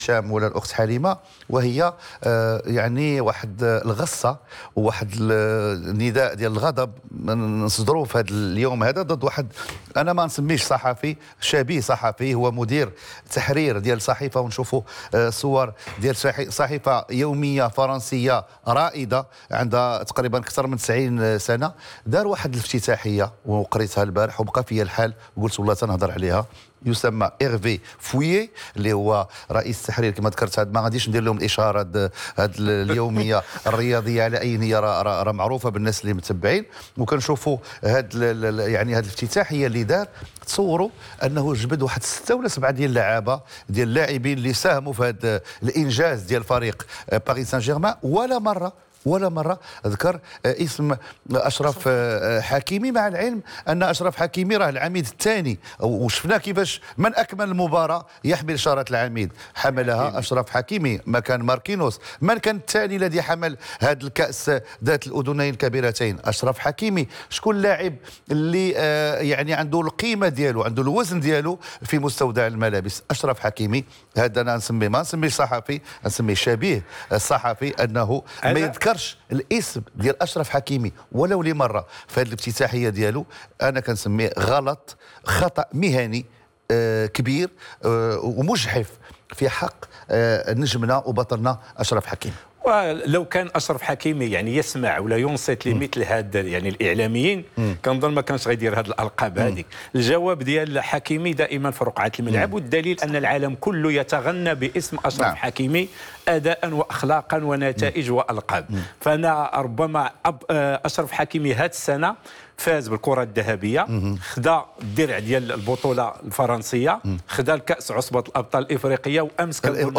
هشام ولا الاخت حليمه، وهي يعني واحد الغصه وواحد النداء ديال الغضب نصدروه في هذا اليوم هذا ضد واحد انا ما نسميش صحفي، شبيه صحفي، هو مدير تحرير ديال صحيفه، ونشوفوا صور ديال صحيفه يوميه فرنسيه رائده عندها تقريبا اكثر من 90 سنه. دار واحد الافتتاحيه وقريتها البارح وبقى فيا الحال وقلت والله تنهضر عليها. يسمى إيرفي فويي اللي هو رئيس التحرير كما ذكرت. ما غاديش ندير لهم الاشاره هاد اليوميه الرياضيه على اي نيه، راه معروفه بالناس اللي متبعين. وكنشوفوا يعني هاد الافتتاحيه اللي دار، تصوروا انه جبد واحد 6 ولا 7 ديال اللعابه ديال اللاعبين اللي ساهموا في هذا الانجاز ديال فريق باريس سان جيرمان. ولا مرة ذكر اسم أشرف حكيمي، مع العلم أن أشرف حكيمي راه العميد الثاني، وشفنا كيفاش من أكمل المباراة يحمل شارة العميد، حملها أشرف حكيمي مكان ماركينوس. من كان الثاني الذي حمل هذا الكأس ذات الأذنين الكبيرتين؟ أشرف حكيمي. شكون اللاعب اللي يعني عنده القيمة ديالو، عنده الوزن ديالو في مستودع الملابس؟ أشرف حكيمي. هذا أنا نسميه، ما نسميه صحفي، نسميه شبيه الصحفي، أنه ما يذكر الاسم ديال اشرف حكيمي ولو لمره في هذه الافتتاحيه ديالو. انا كنسميه غلط، خطا مهني كبير ومجحف في حق نجمنا وبطلنا اشرف حكيمي. ولو كان اشرف حكيمي يعني يسمع ولا ينصت لمثل هذا يعني الاعلاميين، كنظن ما كانش غيدير هذه الالقاب هذه. الجواب ديال حكيمي دائما في رقعه الملعب، والدليل ان العالم كله يتغنى باسم اشرف حكيمي اداء واخلاقا ونتائج والقاب. فانا ربما اشرف حكيمي هذه السنه فاز بالكره الذهبيه، خدا الدرع ديال البطوله الفرنسيه، خدا الكاس عصبه الابطال الافريقيه، وامس كنقول